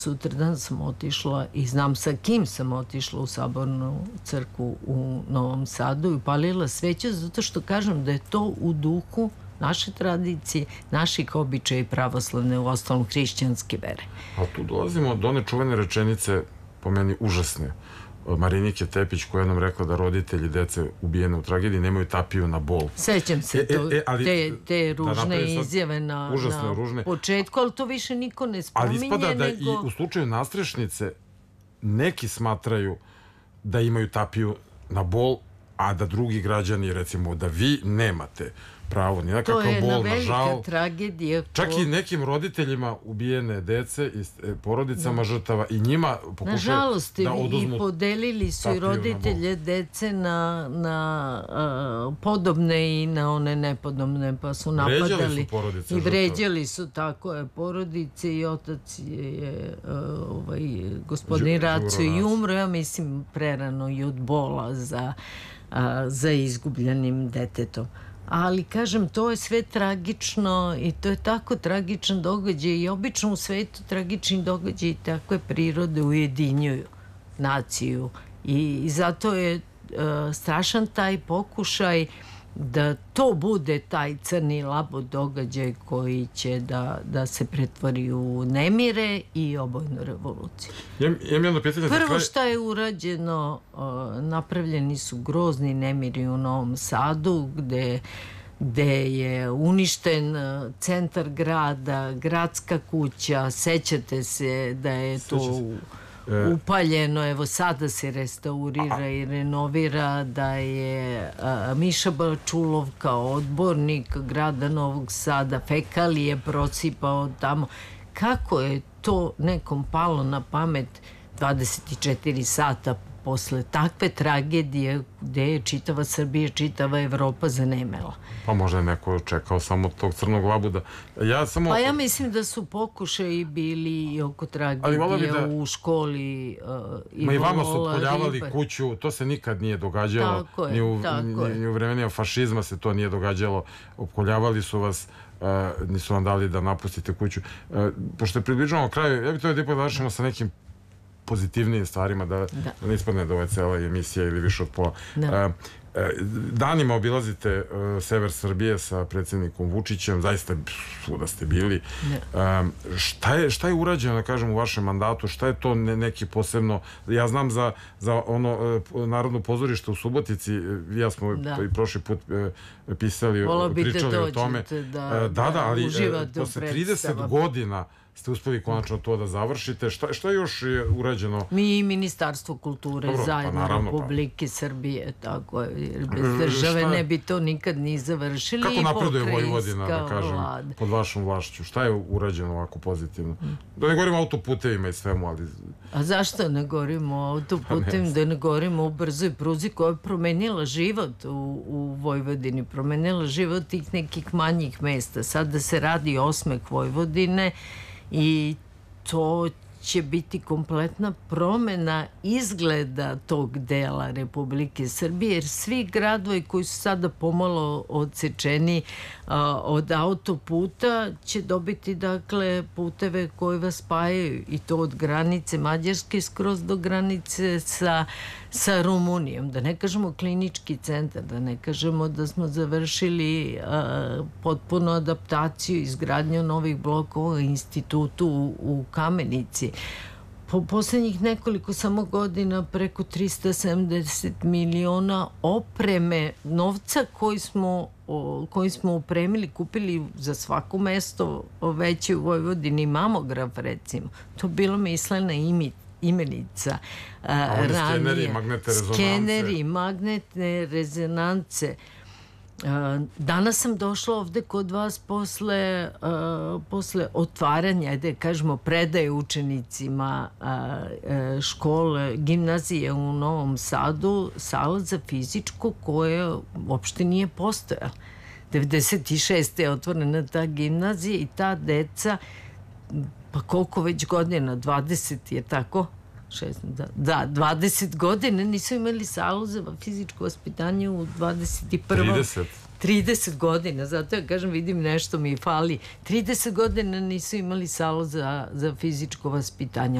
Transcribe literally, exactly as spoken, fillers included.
Sutradan sam otišla i znam sa kim sam otišla u Sabornu crkvu u Novom Sadu i upalila sveću, zato što kažem da je to u duhu naše tradicije, naših običaja i pravoslavne, u ostalom hrišćanske vere. A tu dolazimo do one čuvene rečenice, po meni užasne, Marinike Tepić, koja nam rekla da roditelji dece ubijene u tragediji nemaju tapiju na bol. Sećam se e, e, e, ali, te, te ružne da izjave na, užasne, na ružne. početku, ali to više niko ne spominje. Ali ispada da nego... i u slučaju nastrešnice neki smatraju da imaju tapiju na bol, a da drugi građani, recimo, da vi nemate pravo ni na kakav bol, na žal. To je jedna velika tragedija. Čak i nekim roditeljima ubijene dece i porodicama žrtava i njima pokušaju da oduzmu. I podelili su i roditelje dece na, na uh, podobne i na one nepodobne, pa su napadali. Su I vređali su, tako je, porodice i otac je uh, ovaj, gospodin Raco i umro, ja mislim, prerano i od bola za, uh, za izgubljenim detetom. Ali, kažem, to je sve tragično i to je tako tragičan događaj i obično u svetu tragični događaj i takve prirode ujedinjuju naciju i, i zato je uh, strašan taj pokušaj da to bude taj crni labod događaj koji će da, da se pretvori u nemire i obojnu revoluciju. Ja, ja jedno pitanje Prvo kraj... šta je urađeno, uh, napravljeni su grozni nemiri u Novom Sadu, gde gde je uništen centar grada, gradska kuća, sećate se da je to upaljeno, evo sada se restaurira i renovira, da je a, Miša Bačulov kao odbornik grada Novog Sada fekalije prosipao tamo. Kako je to nekom palo na pamet dvadeset četiri sata posle takve tragedije gde je čitava Srbija, čitava Evropa zanemela? Pa možda je neko čekao samo tog crnog labuda. Ja samo... Pa ja mislim da su pokušaji bili i oko tragedije da... u školi uh, i Ma i vama su otpoljavali riba. Kuću, to se nikad nije događalo. Tako je, ni u, tako ni, je. Ni u vremenima fašizma se to nije događalo. Opkoljavali su vas, uh, nisu vam dali da napustite kuću. Uh, pošto je približavamo kraju, ja bih to da ipak završimo sa nekim pozitivnijim stvarima, da, da. da ne ispadne da ovo je cela emisija ili više od pola. Da. Uh, danima obilazite uh, sever Srbije sa predsjednikom Vučićem, zaista svuda ste bili. Um, šta je, šta je urađeno, da kažem, u vašem mandatu? Šta je to ne, neki posebno? Ja znam za, za ono uh, Narodno pozorište u Subotici, ja smo da. i prošli put uh, pisali, pričali o tome. Da, da, da, da, ali uh, posle trideset godina ste uspeli konačno to da završite. Šta, šta još je urađeno? Mi i Ministarstvo kulture, dobro, zajedno, pa naravno, Republike pa. Srbije, tako je, jer bez države šta? Ne bi to nikad ni završili. Kako napreduje Vojvodina, da kažem, vlada. Pod vašom vlašću? Šta je urađeno ovako pozitivno? Da ne govorimo o autoputevima i svemu, ali... A zašto ne govorimo o autoputevima, da ne govorimo o brzoj pruzi koja je promenila život u, u Vojvodini, promenila život tih nekih manjih mesta. Sad da se radi osmeh Vojvodine i to će biti kompletna promena izgleda tog dela Republike Srbije, jer svi gradovi koji su sada pomalo odsečeni a, od autoputa će dobiti, dakle, puteve koji vas spajaju, i to od granice Mađarske skroz do granice sa, sa Rumunijom. Da ne kažemo klinički centar, da ne kažemo da smo završili a, potpuno adaptaciju, izgradnju novih blokova u institutu u, u Kamenici. Po poslednjih nekoliko samo godina preko trista sedamdeset miliona opreme, novca koji smo, o, koji smo opremili, kupili za svako mesto veće u Vojvodini, mamograf recimo. To bilo mislena imi, imenica. A oni skeneri, magnetne rezonance. Skeneri, magnetne rezonance. Danas sam došla ovde kod vas posle, uh, posle otvaranja, da kažemo, predaje učenicima uh, škole, gimnazije u Novom Sadu, sala za fizičko koja uopšte nije postojala. devedeset šeste je otvorena ta gimnazija i ta deca, pa koliko već godina, dvadeset je tako, šesnaest, da, da, dvadeset godina nisu imali salu za fizičko vaspitanje u dvadeset prvom trideset trideset godina, zato ja kažem, vidim nešto mi fali. trideset godina nisu imali salu za, za fizičko vaspitanje.